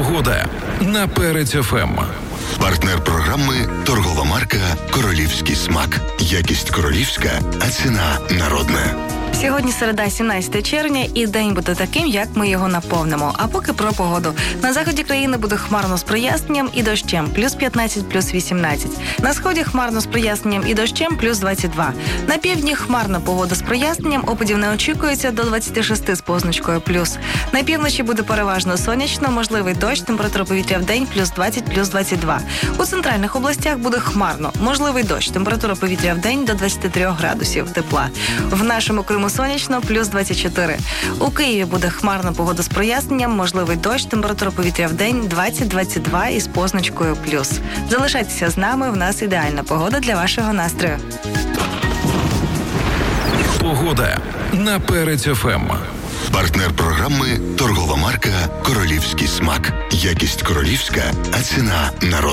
Погода на Перець ФМ. Партнер програми – торгова марка «Королівський смак». Якість королівська, а ціна народна. Сьогодні середа, 17 червня, і день буде таким, як ми його наповнимо. А поки про погоду. На заході країни буде хмарно з проясненням і дощем, плюс 15, плюс 18. На сході хмарно з проясненням і дощем, плюс 22. На півдні хмарна погода з проясненням, опадів не очікується, до 26 з позначкою плюс. На півночі буде переважно сонячно, можливий дощ, температура повітря в день, плюс 20, плюс 22. У центральних областях буде хмарно, можливий дощ, температура повітря в день до 23 градусів тепла. В нашому Криму сонячно, плюс 24. У Києві буде хмарна погода з проясненням, можливий дощ, температура повітря в день 20-22 із позначкою плюс. Залишайтеся з нами, в нас ідеальна погода для вашого настрою. Погода на Перець ФМ. Партнер програми – торгова марка «Королівський смак». Якість королівська, а ціна народна.